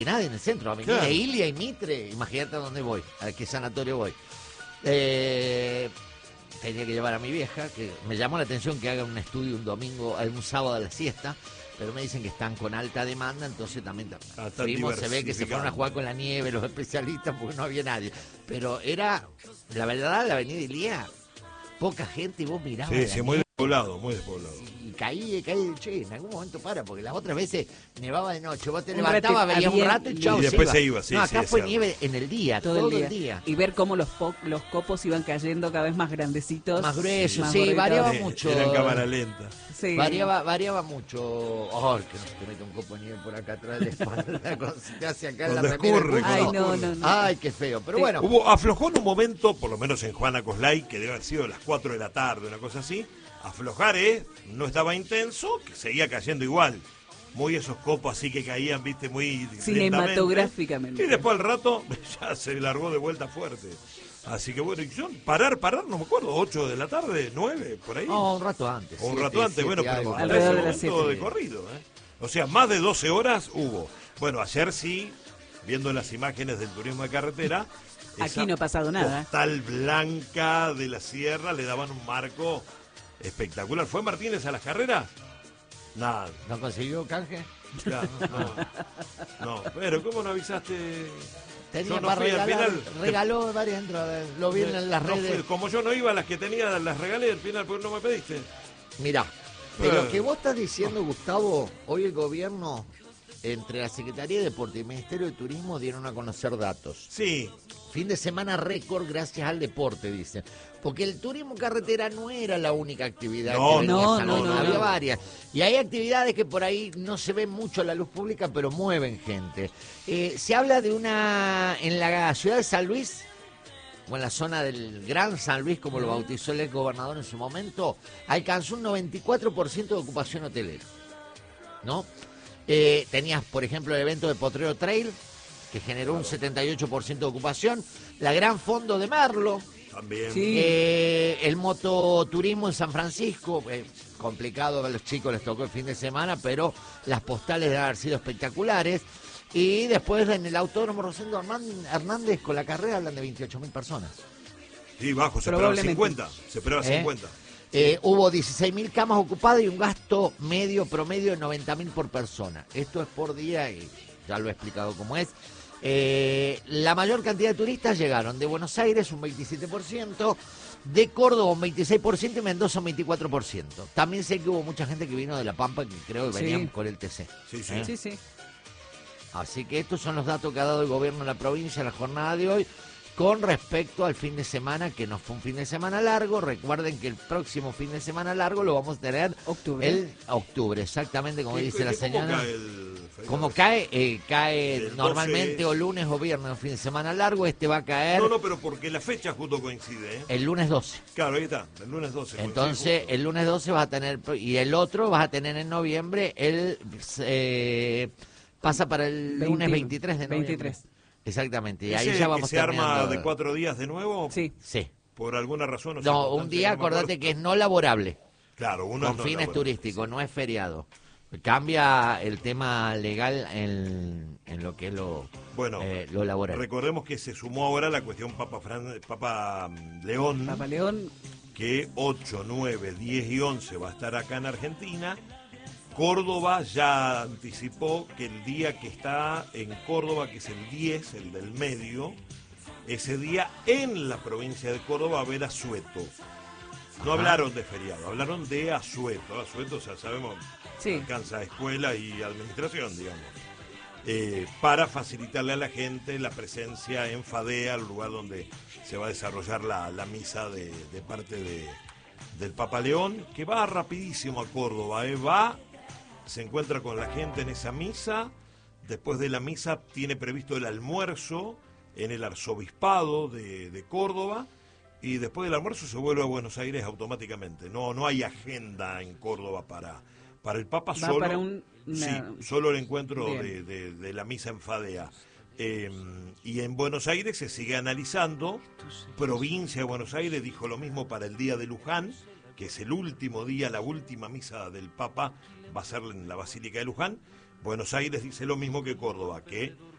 nadie en el centro, Avenida Claro. Ilia y Mitre, imagínate a dónde voy, a qué sanatorio voy. Tenía que llevar a mi vieja, que me llamó la atención que haga un estudio un domingo, un sábado a la siesta, pero me dicen que están con alta demanda, entonces también Están fuimos, se ve que se fueron a jugar con la nieve los especialistas porque no había nadie. Pero era, la verdad, la Avenida Ilia, poca gente y vos mirabas Sí, la sí, muy nieve. despoblado, muy despoblado. Y caí, che, en algún momento para, porque las otras veces nevaba de noche, vos te Un levantabas, rato, veías un había- rato y chau, y después se iba, sí, no, sí, acá es fue cierto. nieve en el día, todo el día. Y ver cómo los copos iban cayendo cada vez más grandecitos. Más gruesos, más sí, gorditos. variaba mucho. Era en cámara lenta. Sí. Variaba mucho. Ay, que no se te mete un copo de nieve por acá atrás de la espalda, cuando se te hace acá en la Cuando remera el escurre, buzo. Ay, cuando no. Ay, qué feo, pero Sí. bueno. Aflojó en un momento, por lo menos en Juana Coslay, que debe haber sido las 4 de la tarde, una cosa así. Aflojar, no estaba intenso, que seguía cayendo igual. Muy esos copos así que caían, viste, muy Cinematográficamente. lentamente. Y después al rato ya se largó de vuelta fuerte. Así que bueno, y yo, parar, no me acuerdo, 8 de la tarde, 9, por ahí. No, un rato antes. O un siete, rato antes, siete bueno, pero algo. hasta Alrededor ese de las momento 7. de corrido, O sea, más de 12 horas hubo. Bueno, ayer sí, viendo las imágenes del turismo de carretera, Aquí esa no ha pasado nada. postal blanca de la sierra le daban un marco espectacular. ¿Fue Martínez a las carreras? Nada. ¿No consiguió canje? Ya, no, pero ¿cómo no avisaste? Tenía Yo no para fui al regalar, final. regaló varias entradas, lo vi en las No redes. fui. Como yo no iba, las que tenía las regalé al final, porque no me pediste. Mirá, de lo que vos estás diciendo, Gustavo, hoy el gobierno, entre la Secretaría de Deporte y el Ministerio de Turismo, dieron a conocer datos. Sí, Fin de semana récord gracias al deporte, dicen. Porque el turismo carretera no era la única actividad No, que venía no, saliendo, no, había no. varias. Y hay actividades que por ahí no se ven mucho a la luz pública, pero mueven gente. Se habla de en la ciudad de San Luis, o en la zona del Gran San Luis, como lo bautizó el gobernador en su momento, alcanzó un 94% de ocupación hotelera, ¿no? Tenías, por ejemplo, el evento de Potrero Trail, que generó un 78% de ocupación, la Gran Fondo de Merlo, también. Sí. el mototurismo en San Francisco, complicado, a los chicos les tocó el fin de semana, pero las postales deben haber sido espectaculares. Y después en el Autódromo Rosendo Hernández con la carrera hablan de 28.000 personas. Sí, bajo, se esperaba Probablemente. 50. Se esperaba 50. Hubo 16.000 camas ocupadas y un gasto promedio de 90.000 por persona. Esto es por día y ya lo he explicado cómo es. La mayor cantidad de turistas llegaron de Buenos Aires, un 27%, de Córdoba, un 26% y Mendoza, un 24%. También sé que hubo mucha gente que vino de La Pampa, que creo que Sí. venían con el TC. Sí, sí. Sí, sí. Así que estos son los datos que ha dado el gobierno en la provincia en la jornada de hoy. Con respecto al fin de semana, que no fue un fin de semana largo, recuerden que el próximo fin de semana largo lo vamos a tener Octubre. el octubre, exactamente como dice la ¿Cómo señora. cae el feriado? Como cae, cae El 12 normalmente es- o lunes o viernes, un fin de semana largo, este va a caer No, pero porque la fecha justo coincide, ¿eh? el lunes 12. Claro, ahí está, el lunes 12. coincide Entonces, justo. el lunes 12 vas a tener, y el otro vas a tener en noviembre, pasa para el lunes 23 de noviembre. 23. Exactamente, y ¿Ese ahí ya vamos que se arma terminando. de 4 días de nuevo? Sí. Sí. Por alguna razón. No, sé, No, un importante, día, no me acuerdo. acordate que es no laborable, Claro, uno con no fines labora. turísticos, no es feriado. Cambia el tema legal en lo que es Bueno, lo laboral. recordemos que se sumó ahora la cuestión Papa León, Papa León. que 8, 9, 10 y 11 va a estar acá en Argentina. Córdoba ya anticipó que el día que está en Córdoba, que es el 10, el del medio, ese día en la provincia de Córdoba va a haber asueto. No Ajá. hablaron de feriado, hablaron de asueto. Asueto, o sea, sabemos, Sí. alcanza a escuela y administración, digamos. Para facilitarle a la gente la presencia en Fadea, el lugar donde se va a desarrollar la misa de parte del Papa León, que va rapidísimo a Córdoba, se encuentra con la gente en esa misa, después de la misa tiene previsto el almuerzo en el arzobispado de Córdoba, y después del almuerzo se vuelve a Buenos Aires automáticamente. No hay agenda en Córdoba para el Papa, Va solo, para sí, solo el encuentro Bien. de la misa en Fadea. Y en Buenos Aires se sigue analizando. Provincia de Buenos Aires dijo lo mismo para el día de Luján, que es el último día, la última misa del Papa va a ser en la Basílica de Luján. Buenos Aires dice lo mismo que Córdoba, que